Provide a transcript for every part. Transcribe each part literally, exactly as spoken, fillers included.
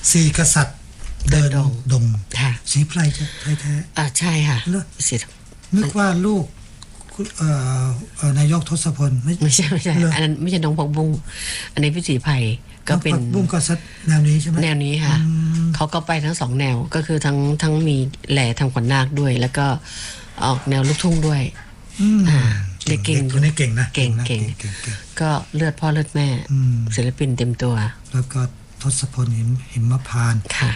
สี่กษัตริย์เดินดงสีไพรไทยแท้อ่าใช่ค่ะนึกว่าลูกนายกทศพลไม่ใช่ไม่ใช่อันนั้นไม่ใช่น้องผักบุ้งอันนี้พี่ศรีไพรก็เป็นผักบุ้งก็ซัดแนวนี้ใช่ไหมแนวนี้ค่ะเขาก็ไปทั้งสองแนวก็คือทั้งทั้งมีแหล่ทำขวัญนาคด้วยแล้วก็ออกแนวลูกทุ่งด้วยอ่าเก่งคนนี้เก่งนะเก่งเก่งก็เลือดพ่อเลือดแม่ศิลปินเต็มตัวแล้วก็ทศพลหิมหิมพานต์ค่ะ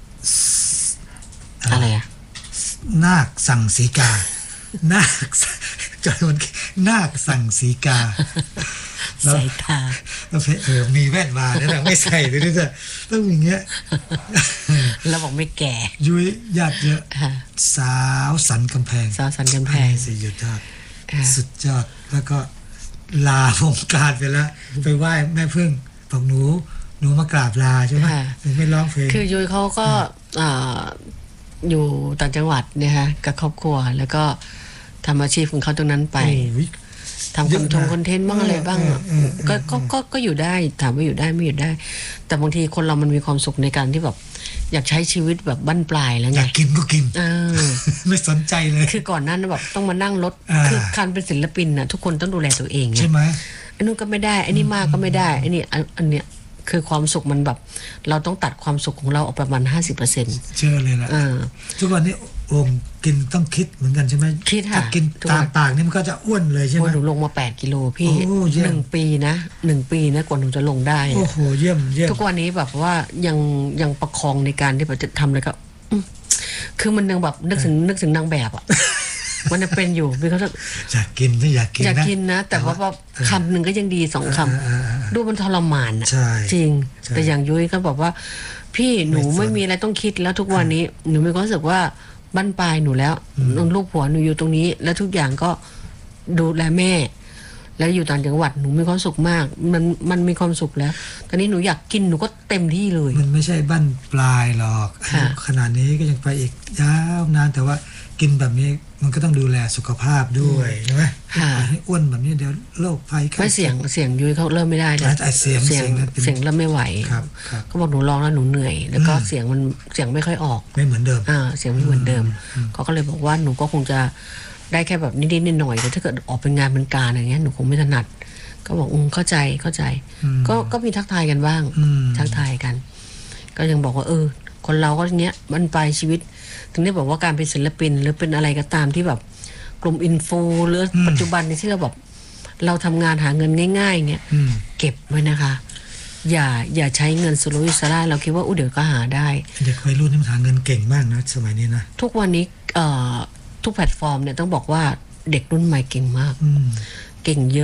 อะไรอะนาคสั่งสีกานาคจอยมันนาคสั่งสีกาใส่ตาแล้วเออมีแว่นมาเนี่ยนะไม่ใส่เลยจะต้องอย่างเงี้ยแล้วบอกไม่แก่ยุ้ยญาติเยอะสาวสันกำแพงสาวสันกำแพงสี่ยอดสุดยอดแล้วก็ลาวงการไปแล้วไปไหว้แม่พึ่งบอกหนูหนูมากราบลาใช่ไหมไม่ร้องเพลงคือยุ้ยเขาก็อยู่ต่างจังหวัดเนี่ยฮะกับครอบครัวแล้วก็ทำอาชีพของเขาตรงนั้นไปทำคอนเทนต์คอนเทนต์บ้างอะไรบ้างก็ก็ก็ก็อยู่ได้ถามว่าอยู่ได้ไม่อยู่ได้แต่บางทีคนเรามันมีความสุขในการที่แบบอยากใช้ชีวิตแบบบั้นปลายแล้วไงอยากกินก็กินไม่สนใจเลยคือก่อนนั้นแบบต้องมานั่งรถคือการเป็นศิลปินน่ะทุกคนต้องดูแลตัวเองใช่ไหมไอ้นู่นก็ไม่ได้ไอ้นี่มากก็ไม่ได้ไอ้นี่อันเนี้ยคือความสุขมันแบบเราต้องตัดความสุขของเราออกประมาณ ห้าสิบเปอร์เซ็นต์เชื่อเลยล่ะทุกวันนี้โอ่งกินต้องคิดเหมือนกันใช่ไหมคิดค่ะถ้ากินตามปากนี่มันก็จะอ้วนเลยใช่ไหมหนูลงมาแปดกิโลพี่หนึ่งปีนะหนึ่งปีนะกว่าหนูจะลงได้โอ้โหเยี่ยมเยี่ยมทุกวันนี้แบบว่ายังยังประคองในการที่แบบจะทำอะไรก็คือมันยังแบบนึกถึงนึกถึงนางแบบอ่ะมันจะเป็นอยู่พี่เขาจะอยากกินไม่อยากกินนะอยากกินนะแต่ว่าคำหนึ่งก็ยังดีสองคำดูมันทรมานอ่ะจริงแต่อย่างยุ้ยก็บอกว่าพี่หนูไม่มีอะไรต้องคิดแล้วทุกวันนี้หนูมีความรู้สึกว่าบั้นปลายหนูแล้วลูกผัวหนูอยู่ตรงนี้แล้วทุกอย่างก็ดูแลแม่แล้วอยู่ต่างจังหวัดหนูมีความสุขมากมันมันมีความสุขแล้วตอนนี้หนูอยากกินหนูก็เต็มที่เลยมันไม่ใช่บั้นปลายหรอกขนาดนี้ก็ยังไปอีกยาวนานแต่ว่ากินแบบนี้มันก็ต้องดูแลสุขภาพด้วยใช่ไหมให้อ้วนแบบนี้เดี๋ยวโรคภัยไม่เสียงเสียงยุ้ยเขาเริ่มไม่ได้แล้วเสียงเสียงเสียงเริ่มไม่ไหวเขาบอกหนูร้องแล้วหนูเหนื่อยแล้วก็เสียงมันเสียงไม่ค่อยออกไม่เหมือนเดิมอ่าเสียงไม่เหมือนเดิมเขาก็เลยบอกว่าหนูก็คงจะได้แค่แบบนิดๆหน่อยๆแต่ถ้าเกิดออกเป็นงานเป็นการอย่างเงี้ยหนูคงไม่ถนัดก็บอกอืมเข้าใจเข้าใจก็ก็มีทักทายกันบ้างทักทายกันก็ยังบอกว่าเออคนเราก็เนี้ยมันไปชีวิตถึงได้บอกว่าการเป็นศิลปินหรือเป็นอะไรก็ตามที่แบบกลุ่มอินฟูหรือปัจจุบันนี้ที่เราแบบเราทำงานหาเงินง่ายๆเงี้ยเก็บไว้นะคะอย่าอย่าใช้เงินสุรุ่ยสุร่ายเราคิดว่าอู้เดี๋ยวก็หาได้เด็กวัยรุ่นนี่มันหาเงินเก่งมากนะสมัยนี้นะทุกวันนี้เอ่อทุกแพลตฟอร์มเนี่ยต้องบอกว่าเด็กรุ่นใหม่เก่งมากเก่งเยอะ